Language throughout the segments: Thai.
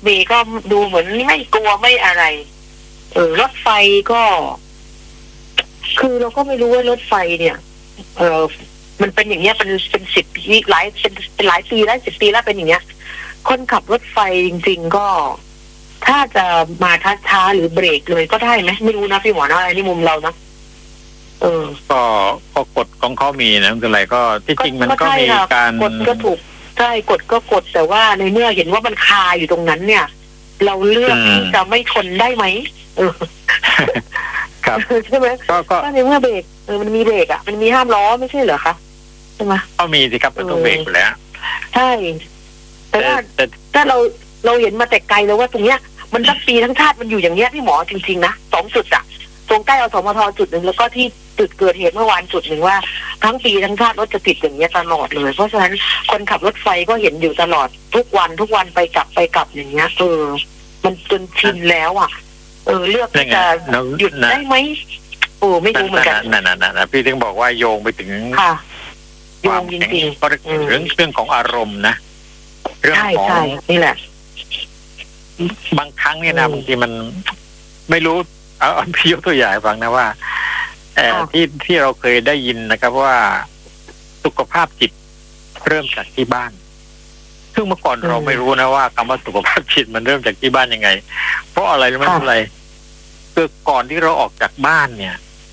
เมย์ก็ดูเหมือนไม่กลัวไม่อะไรรถไฟก็ คือเราก็ไม่รู้ว่ารถไฟเนี่ยมันเป็นอย่างเงี้ยเป็น10 ปีเป็นหลายปีแล้ว10 ปีแล้วเป็นอย่างเงี้ยคนขับรถไฟจริงๆก็ถ้าจะมาช้าๆหรือเบรกเลยก็ได้ไหมไม่รู้นะพี่หมอนะอันนี้มุมเรานะก็กฎของเขามีนะคืออะไรก็ที่จริงมันก็มีการกฎก็ถูกใช่กฎก็กฎแต่ว่าในเมื่อเห็นว่ามันคาอยู่ตรงนั้นเนี่ย เราเลือกที่จะไม่ทนได้ไหมครับใช่ไหมก็ในเมื่อเบรกมันมีเบรกมันมีห้ามล้อไม่ใช่เหรอคะใช่ไหมก็มีสิครับมันต้องเบรกอยู่แล้วใช่แต่ถ้าเราเห็นมาแต่ไกลแล้วว่าตรงเนี้ยมันทั้งปีทั้งชาติมันอยู่อย่างเงี้ยพี่หมอจริงๆนะ2 จุดตรงใกล้อสมทจุดหนึ่งแล้วก็ที่จุดเกิดเหตุเมื่อวานจุดหนึ่งว่าทั้งปีทั้งชาติรถจะติดอย่างเงี้ยตลอดเลยเพราะฉะนั้นคนขับรถไฟก็เห็นอยู่ตลอดทุกวันไปกลับอย่างเงี้ยมันจนชินแล้วเลือกที่จะหยุดได้ไหมไม่รู้เหมือนกันนั่นพี่ถึงบอกว่าโยงไปถึงโยงจริงๆก็เรื่องของอารมณ์นะเรื่องของนี่แหละบางครั้งเนี่ยนะบางทีมันไม่รู้เอาพี่ยกตัวอย่างฟังนะว่าที่เราเคยได้ยินนะครับว่าสุขภาพจิตเริ่มจากที่บ้านซึ่งเมื่อก่อนเราไม่รู้นะว่าคำว่าสุขภาพจิตมันเริ่มจากที่บ้านยังไงเพราะอะไรรู้ไหมอะไรคือก่อนที่เราออกจากบ้านเนี่ย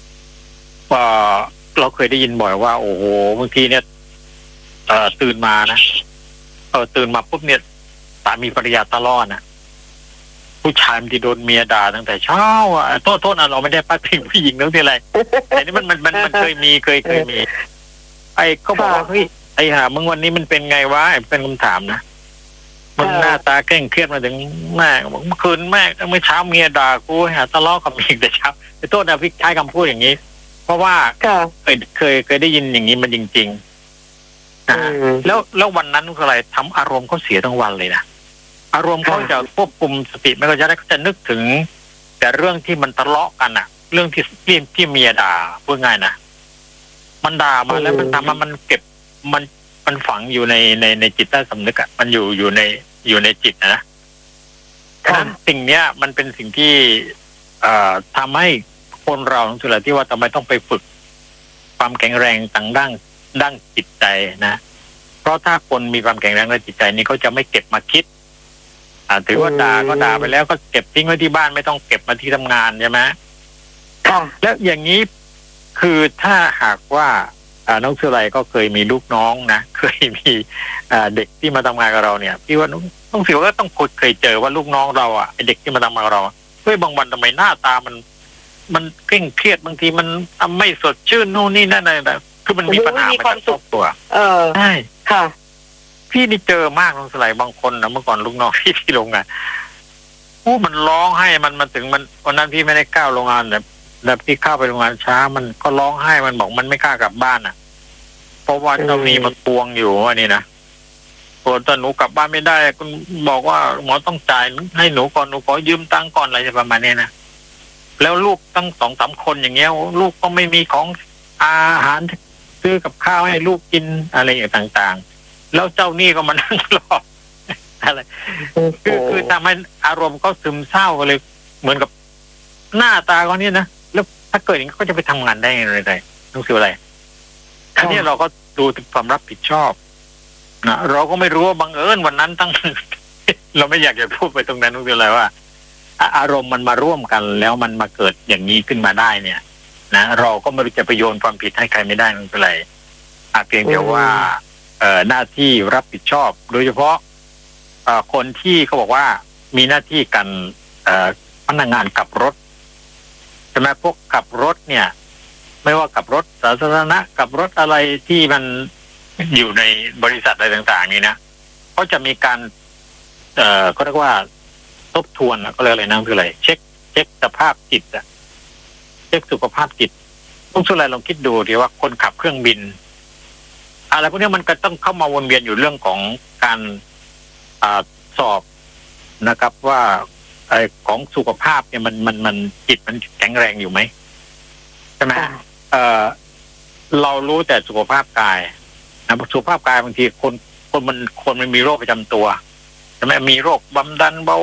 เราเคยได้ยินบ่อยว่าโอ้โหบางทีเนี่ยตื่นมานะตื่นมาปุ๊บเนี่ยสามีภรรยาทะเลาะนะผู้ชายมันที่โดนเมียด่าตั้งแต่เช้าโทษนะเราไม่ได้ป้าถึงผู้หญิงนั่นที่อะไรแต่นี่มันเคยมีไอ้เขาบอกว่าเฮ้ยไอ้ห่ามึงวันนี้มันเป็นไงวะเป็นคำถามนะมันหน้าตาเคร่งเครียดมาถึงแม่บอกเมื่อคืนแม่เมื่อเช้าเมียด่ากูทะเลาะกับเมียแต่เช้าโทษนะพี่ใช้คำพูดอย่างนี้เพราะว่าเคยได้ยินอย่างนี้มันจริงๆแล้ววันนั้นคืออะไรทำอารมณ์เขาเสียทั้งวันเลยนะอารมณ์เขาจะควบคุมสติไม่ก็จะนึกถึงแต่เรื่องที่มันทะเลาะกันเรื่องที่เมียด่าพูดง่ายนะมันด่ามาแล้วมันทำมันเก็บมันฝังอยู่ในจิตใต้สำนึกมันอยู่ในจิตนะฉะนั้นสิ่งเนี้ยมันเป็นสิ่งที่ทำให้คนเราสุดท้ายที่ว่าทำไมต้องไปฝึกความแข็งแรงต่างด้านจิตใจนะเพราะถ้าคนมีความแข็งแรงในจิตใจนี่เขาจะไม่เก็บมาคิดถือว่าด่าก็ด่าไปแล้วก็เก็บทิ้งไว้ที่บ้านไม่ต้องเก็บมาที่ทำงานใช่ไหมแล้วอย่างนี้คือถ้าหากว่าน้องสุไลก็เคยมีลูกน้องนะเคยมีเด็กที่มาทำงานกับเราเนี่ยพี่ว่าน้องสิวก็ต้องเคยเจอว่าลูกน้องเราไอเด็กที่มาทำงานกับเราเฮ้ยบางวันทำไมหน้าตามันเคร่งเครียดบางทีมันไม่สดชื่นนู่นนี่นั่นอะไรคือมันมีปัญหามาจากตัวใช่ค่ะพี่นี่เจอมากน้องสไลบางคนนะเมื่อก่อนลูกน้องที่โรงงานมันร้องไห้มันมาถึงมันวันนั้นพี่ไม่ได้ก้าวโรงงานแต่พี่เข้าไปโรงงานช้ามันก็ร้องไห้มันบอกมันไม่กล้ากลับบ้านเพราะว่าเจ้านี้มันทวงอยู่ว่านี่นะพอตอนหนูกลับบ้านไม่ได้คุณบอกว่าหมอต้องจ่ายให้หนูก่อนหนูขอยืมตังค์ก่อนอะไรประมาณนี้นะแล้วลูกตั้ง2-3 คนอย่างเงี้ยลูกก็ไม่มีของอาหารซื้อกับข้าวให้ลูกกินอะไรอย่างต่างๆแล้วเจ้านี่ก็มานั่งรออะไรคือทำให้อารมณ์ก็ซึมเศร้าเลยเหมือนกับหน้าตาเขาเนี่ยนะแล้วถ้าเกิดอย่างนี้ก็จะไปทำงานได้ยังไงรู้สึกอะไรอันนี้เราก็ดูถึงความรับผิดชอบนะเราก็ไม่รู้ว่าบังเอิญวันนั้นตั้ง เราไม่อยากจะพูดไปตรงนั้นรู้สึกอะไรว่าอารมณ์มันมาร่วมกันแล้วมันมาเกิดอย่างนี้ขึ้นมาได้เนี่ยนะเราก็ไม่รู้จะไปโยนความผิดให้ใครไม่ได้รู้สึกอะไรเพียงแต่ว่าหน้าที่รับผิดชอบโดยเฉพาะคนที่เขาบอกว่ามีหน้าที่กันพนักงานขับรถใช่ไหมพวกขับรถเนี่ยไม่ว่าขับรถสาธารณะขับรถอะไรที่มันอยู่ในบริษัทอะไรต่างๆนี่นะเขาจะมีการก็เรียกว่าทบทวนก็เรียกอะไรนะคืออะไรเช็คสภาพจิตเช็คสุขภาพจิตทุกส่วนอะไรลองคิดดูดีว่าคนขับเครื่องบินอะไรพวกนี้มันก็ต้องเข้ามาวนเวียนอยู่เรื่องของการสอบนะครับว่าของสุขภาพเนี่ยมันจิตมันแข็งแรงอยู่ไหมใช่ไหมเรารู้แต่สุขภาพกายนะสุขภาพกายบางทีคนมันมีโรคประจำตัวใช่ไหมมีโรคความดันเบา